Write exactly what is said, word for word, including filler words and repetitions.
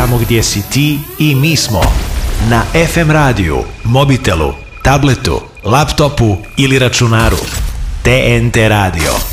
tamo gdje si ti i mi smo. Na ef em radiju, mobitelu, tabletu, laptopu ili računaru. T N T Radio.